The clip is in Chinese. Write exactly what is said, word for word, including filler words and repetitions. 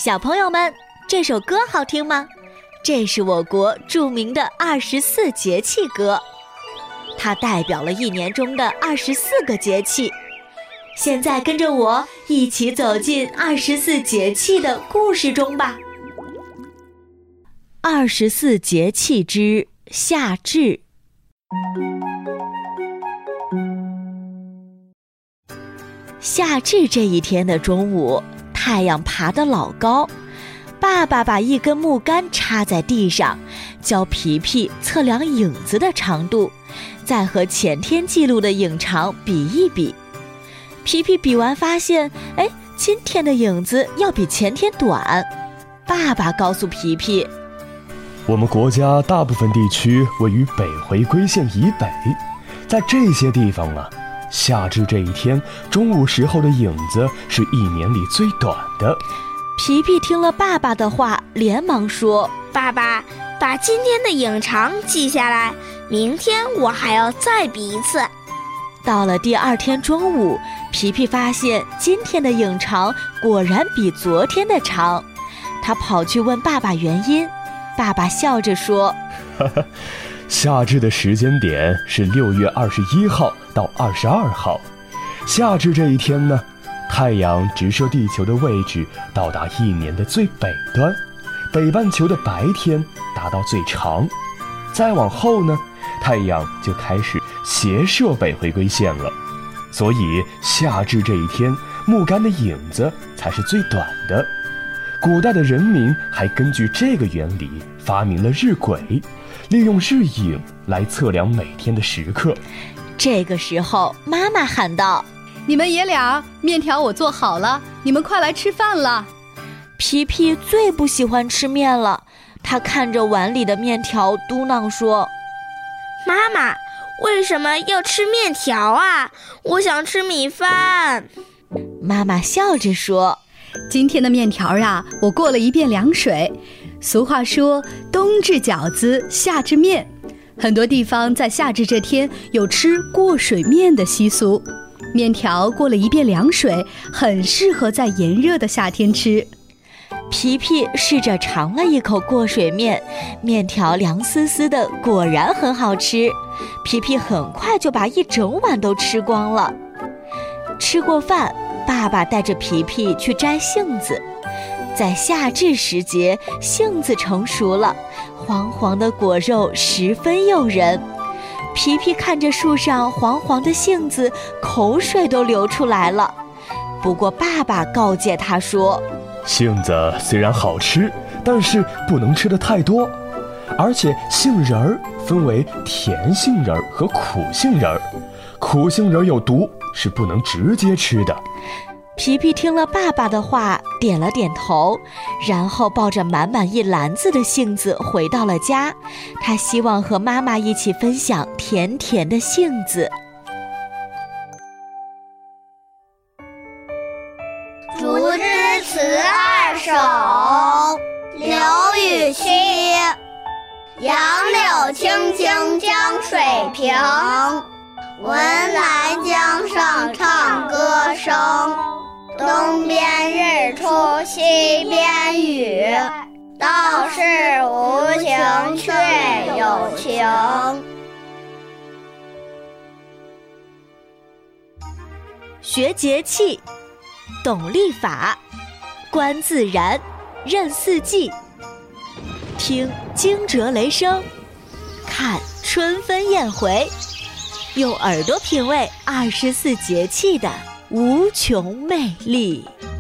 小朋友们，这首歌好听吗？这是我国著名的二十四节气歌，它代表了一年中的二十四个节气。现在跟着我一起走进二十四节气的故事中吧。二十四节气之夏至。夏至这一天的中午，太阳爬得老高，爸爸把一根木杆插在地上，教皮皮测量影子的长度，再和前天记录的影长比一比。皮皮比完发现，哎，今天的影子要比前天短。爸爸告诉皮皮， 我们国家大部分地区位于北回归线以北，在这些地方啊，夏至这一天中午时候的影子是一年里最短的。 皮皮听了爸爸的话，连忙说， 爸爸，把今天的影长记下来，明天我还要再比一次。 到了第二天中午，皮皮发现今天的影长果然比昨天的长，他跑去问爸爸原因。爸爸笑着说， 哈哈，夏至的时间点是六月二十一号到二十二号。夏至这一天呢，太阳直射地球的位置到达一年的最北端，北半球的白天达到最长。再往后呢，太阳就开始斜射北回归线了，所以夏至这一天木杆的影子才是最短的。古代的人民还根据这个原理发明了日晷，利用日影来测量每天的时刻。 这个时候妈妈喊道， 你们爷俩，面条我做好了，你们快来吃饭了。 皮皮最不喜欢吃面了，他看着碗里的面条嘟囔说， 妈妈，为什么要吃面条啊？我想吃米饭。 妈妈笑着说， 今天的面条呀，我过了一遍凉水。俗话说，冬至饺子，夏至面。很多地方在夏至这天有吃过水面的习俗。面条过了一遍凉水，很适合在炎热的夏天吃。 皮皮试着尝了一口过水面，面条凉丝丝的，果然很好吃。皮皮很快就把一整碗都吃光了。吃过饭，爸爸带着皮皮去摘杏子。在夏至时节，杏子成熟了，黄黄的果肉十分诱人。皮皮看着树上黄黄的杏子，口水都流出来了。不过爸爸告诫他说， 杏子虽然好吃，但是不能吃得太多，而且杏仁儿分为甜杏仁儿和苦杏仁儿，苦杏仁儿有毒，是不能直接吃的。 皮皮听了爸爸的话，点了点头，然后抱着满满一篮子的杏子回到了家。他希望和妈妈一起分享甜甜的杏子。 竹枝词二首，刘禹锡。杨柳青青江水平，闻来江上唱歌声。东边日出西边雨，道是无晴却有晴。 学节气，懂历法，观自然，认四季，听惊蛰雷声，看春分燕回，用耳朵品味二十四节气的无穷魅力。